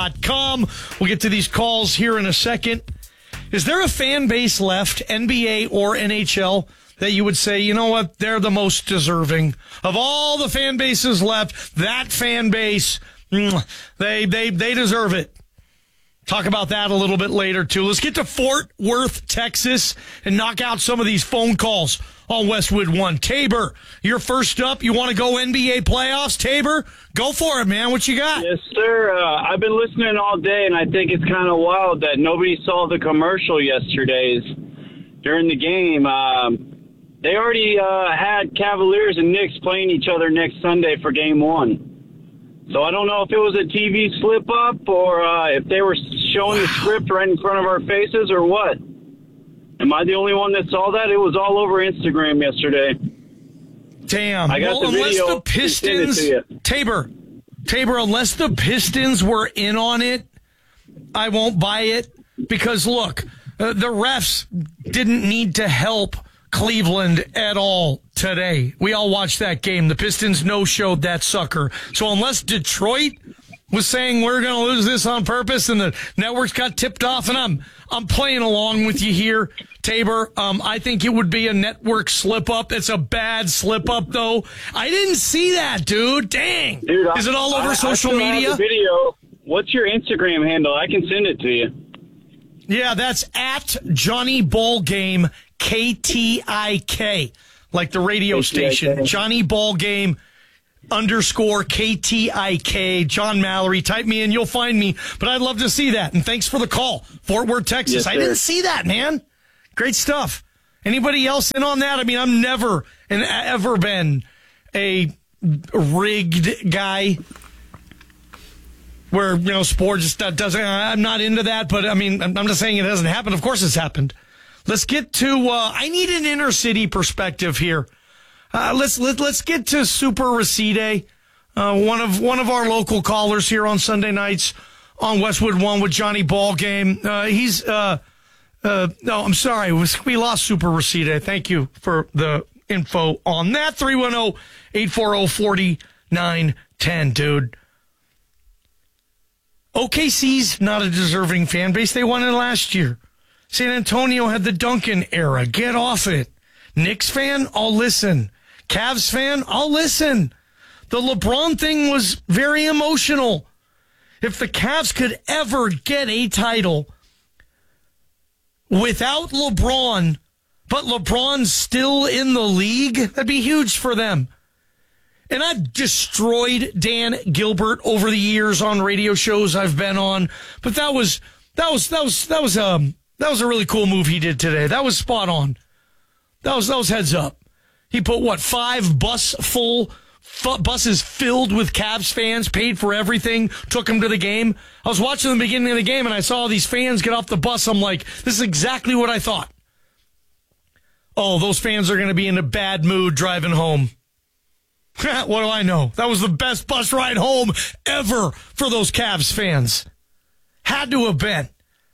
Com. We'll get to these calls here in a second. Is there a fan base left, NBA or NHL, that you would say, you know what, they're the most deserving of all the fan bases left? That fan base, they deserve it. Talk about that a little bit later too. Let's get to Fort Worth, Texas, and knock out some of these phone calls on Westwood One. Tabor, you're first up. You want to go NBA playoffs, Tabor? Go for it, man. What you got? Yes, sir. I've been listening all day, and I think it's kind of wild that nobody saw the commercial yesterday during the game. They already had Cavaliers and Knicks playing each other next Sunday for Game 1. So I don't know if it was a TV slip-up or if they were showing the script right in front of our faces or what. Am I the only one that saw that? It was all over Instagram yesterday. Damn. I got the unless video. the Pistons, Tabor, unless the Pistons were in on it, I won't buy it. Because, look, the refs didn't need to help Cleveland at all today. We all watched that game. The Pistons no-showed that sucker. So unless Detroit was saying we're going to lose this on purpose and the networks got tipped off, and I'm playing along with you here, Tabor. I think it would be a network slip-up. It's a bad slip-up, though. I didn't see that, dude. Dang. Dude, is it all over social media? Have the video. What's your Instagram handle? I can send it to you. Yeah, that's at Johnny Ball Game, KTIK, like the radio KTIK. station. Johnny Ball Game _ KTIK. John Mallory. Type me in, you'll find me. But I'd love to see that. And thanks for the call. Fort Worth, Texas. Yes, I didn't see that, man. Great stuff. Anybody else in on that? I mean, I'm never and ever been a rigged guy where, you know, sport just doesn't, I'm not into that, but I mean, I'm just saying it hasn't happened. Of course it's happened. Let's get to, I need an inner city perspective here. Let's get to Super Resede, one of our local callers here on Sunday nights on Westwood One with Johnny Ball Game. No, I'm sorry. We lost Super Resede. Thank you for the info on that. 310-840-4910, dude. OKC's not a deserving fan base. They won it last year. San Antonio had the Duncan era. Get off it. Knicks fan, I'll listen. Cavs fan, I'll listen. The LeBron thing was very emotional. If the Cavs could ever get a title without LeBron, but LeBron's still in the league, that'd be huge for them. And I've destroyed Dan Gilbert over the years on radio shows I've been on, but that was a really cool move he did today. That was spot on. That was heads up. He put 5 buses filled with Cavs fans, paid for everything, took them to the game. I was watching the beginning of the game and I saw all these fans get off the bus. I'm like, this is exactly what I thought. Oh, those fans are going to be in a bad mood driving home. What do I know? That was the best bus ride home ever for those Cavs fans. Had to have been.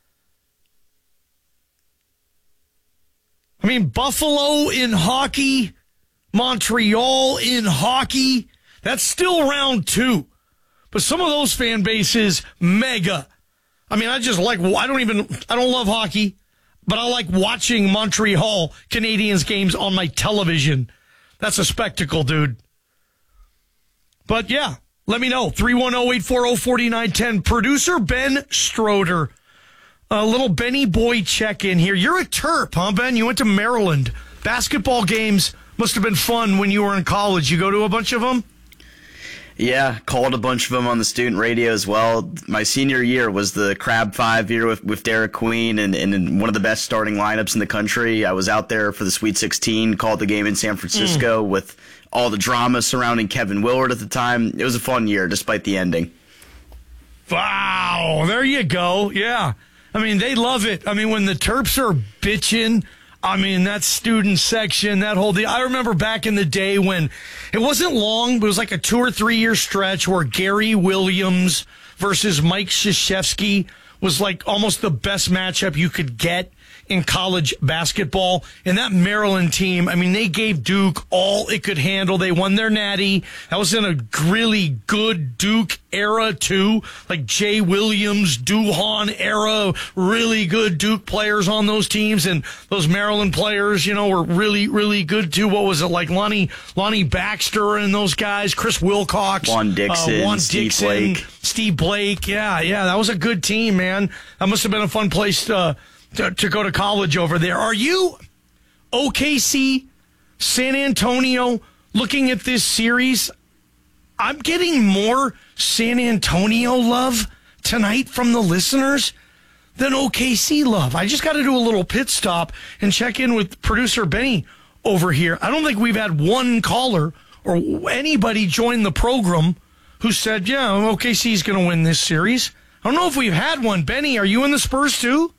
I mean, Buffalo in hockey, Montreal in hockey, that's still round 2. But some of those fan bases, mega. I mean, I don't love hockey, but I like watching Montreal Canadiens games on my television. That's a spectacle, dude. But yeah, let me know. 310-840-4910. Producer Ben Stroder. A little Benny Boy check-in here. You're a Terp, huh, Ben? You went to Maryland. Basketball games must have been fun when you were in college. You go to a bunch of them? Yeah, called a bunch of them on the student radio as well. My senior year was the Crab 5 year with Derek Queen and one of the best starting lineups in the country. I was out there for the Sweet 16, called the game in San Francisco with all the drama surrounding Kevin Willard at the time. It was a fun year, despite the ending. Wow, there you go. Yeah. I mean, they love it. I mean, when the Terps are bitching, I mean, that student section, that whole deal. I remember back in the day when it wasn't long, but it was like a 2 or 3 year stretch where Gary Williams versus Mike Krzyzewski was like almost the best matchup you could get in college basketball. And that Maryland team, I mean, they gave Duke all it could handle. They won their natty. That was in a really good Duke era, too. Like Jay Williams, Duhon era, really good Duke players on those teams. And those Maryland players, were really, really good, too. What was it, like Lonnie Baxter and those guys, Chris Wilcox, Juan Dixon, Steve Blake. Yeah, that was a good team, man. That must have been a fun place to go to college over there. Are you OKC, San Antonio, looking at this series? I'm getting more San Antonio love tonight from the listeners than OKC love. I just got to do a little pit stop and check in with producer Benny over here. I don't think we've had one caller or anybody join the program who said, yeah, OKC's going to win this series. I don't know if we've had one. Benny, are you in the Spurs too?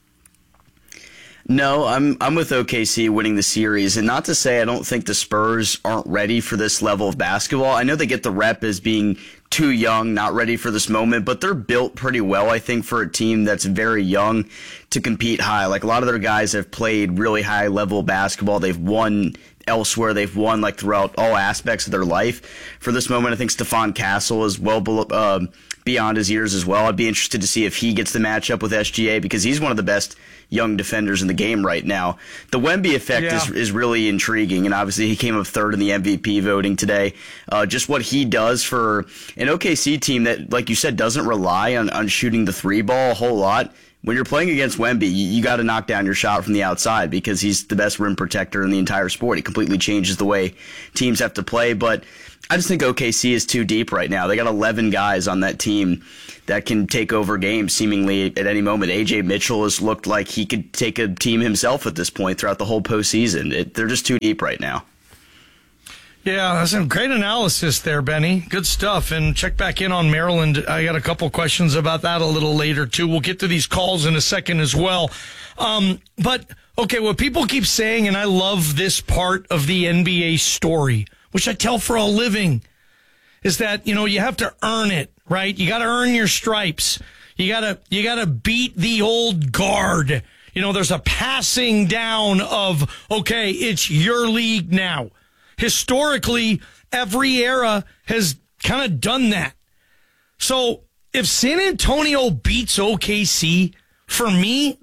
No, I'm with OKC winning the series, and not to say I don't think the Spurs aren't ready for this level of basketball. I know they get the rep as being too young, not ready for this moment, but they're built pretty well, I think, for a team that's very young to compete high. Like, a lot of their guys have played really high level basketball. They've won elsewhere. They've won like throughout all aspects of their life. For this moment, I think Stephon Castle is well below, beyond his years as well. I'd be interested to see if he gets the matchup with SGA because he's one of the best young defenders in the game right now. The Wemby effect is really intriguing, and obviously he came up third in the MVP voting today. Just what he does for an OKC team that, like you said, doesn't rely on shooting the three ball a whole lot. When you're playing against Wemby, you got to knock down your shot from the outside because he's the best rim protector in the entire sport. He completely changes the way teams have to play, but I just think OKC is too deep right now. They got 11 guys on that team that can take over games seemingly at any moment. AJ Mitchell has looked like he could take a team himself at this point throughout the whole postseason. They're just too deep right now. Yeah, that's some great analysis there, Benny. Good stuff. And check back in on Maryland. I got a couple questions about that a little later, too. We'll get to these calls in a second as well. But, okay, what people keep saying, and I love this part of the NBA story, which I tell for a living, is that, you have to earn it, right? You got to earn your stripes. You got to beat the old guard. There's a passing down of, okay, it's your league now. Historically, every era has kind of done that. So if San Antonio beats OKC, for me,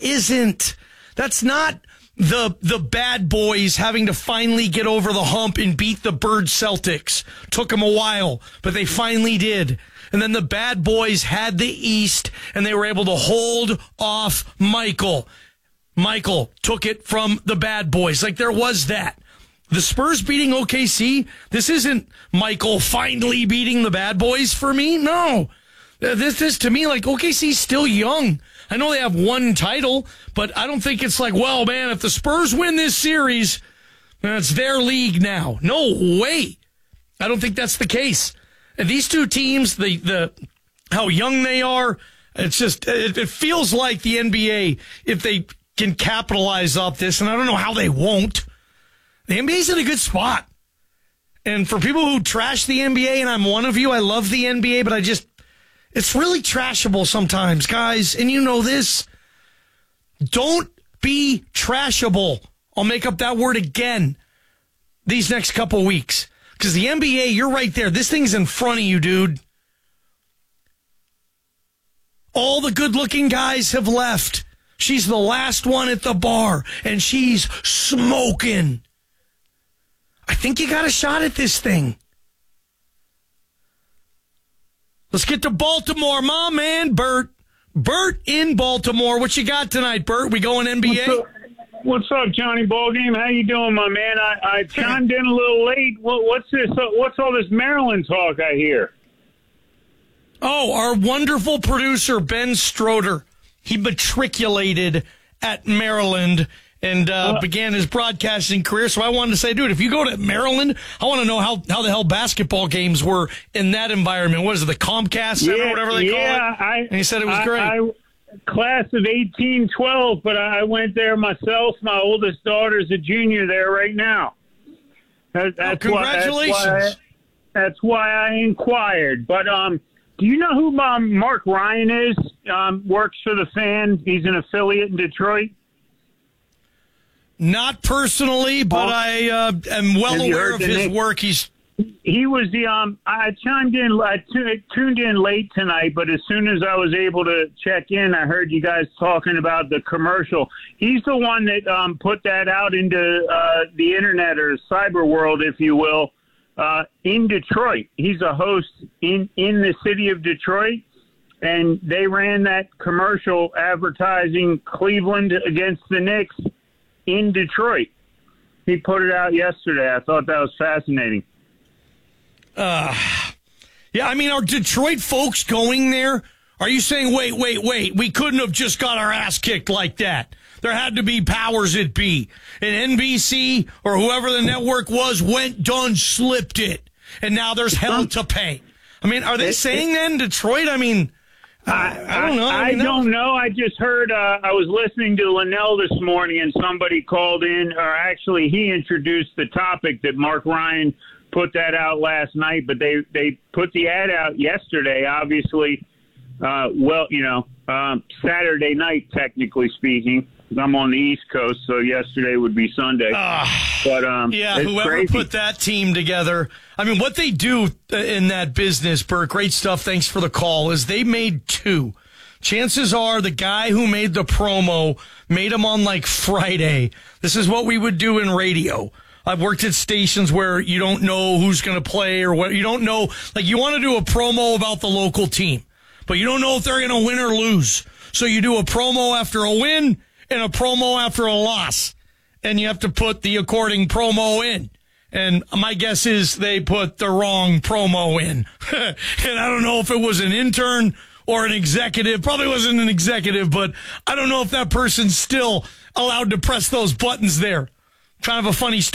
that's not the bad boys having to finally get over the hump and beat the Bird Celtics. Took them a while, but they finally did. And then the bad boys had the East, and they were able to hold off Michael. Michael took it from the bad boys. Like, there was that. The Spurs beating OKC, this isn't Michael finally beating the bad boys for me. No. This is, to me, like, OKC's still young. I know they have one title, but I don't think it's like, well, man, if the Spurs win this series, it's their league now. No way. I don't think that's the case. And these two teams, the how young they are, it's just, it feels like the NBA, if they can capitalize off this, and I don't know how they won't, the NBA's in a good spot. And for people who trash the NBA, and I'm one of you, I love the NBA, but it's really trashable sometimes, guys. And you know this. Don't be trashable. I'll make up that word again these next couple weeks. Because the NBA, you're right there. This thing's in front of you, dude. All the good-looking guys have left. She's the last one at the bar, and she's smoking. I think you got a shot at this thing. Let's get to Baltimore. My man, Bert. Bert in Baltimore. What you got tonight, Bert? We going NBA? What's up, Johnny Ballgame? How you doing, my man? I chimed in a little late. What's this? What's all this Maryland talk I hear? Oh, our wonderful producer, Ben Stroder. He matriculated at Maryland and began his broadcasting career. So I wanted to say, dude, if you go to Maryland, I want to know how the hell basketball games were in that environment. What is it, the Comcast Center, or whatever they call it? And he said it was great. Class of 1812, but I went there myself. My oldest daughter's a junior there right now. Congratulations. That's why I inquired. But Do you know who Mark Ryan is? Works for the Fan. He's an affiliate in Detroit. Not personally, but I am well aware of his work. He was the I chimed in. I tuned in late tonight, but as soon as I was able to check in, I heard you guys talking about the commercial. He's the one that put that out into the internet or cyber world, if you will, in Detroit. He's a host in the city of Detroit, and they ran that commercial advertising Cleveland against the Knicks in Detroit. He put it out yesterday. I thought that was fascinating. Yeah, I mean, are Detroit folks going there? Are you saying, wait, we couldn't have just got our ass kicked like that? There had to be powers that be. And NBC or whoever the network was went, done, slipped it. And now there's hell to pay. I mean, are they saying then Detroit? I mean, I don't know. I don't know. I just heard, I was listening to Linnell this morning and somebody called in, or actually he introduced the topic that Mark Ryan put that out last night, but they put the ad out yesterday, obviously, Saturday night, technically speaking. I'm on the East Coast, so yesterday would be Sunday. Yeah, whoever crazy. put that team together. I mean, what they do in that business, Bert, great stuff, thanks for the call, is they made two. Chances are the guy who made the promo made them on like Friday. This is what we would do in radio. I've worked at stations where you don't know who's going to play or what. You don't know. Like, you want to do a promo about the local team, but you don't know if they're going to win or lose. So you do a promo after a win and a promo after a loss. And you have to put the according promo in. And my guess is they put the wrong promo in. And I don't know if it was an intern or an executive. Probably wasn't an executive, but I don't know if that person's still allowed to press those buttons there. Kind of a funny story.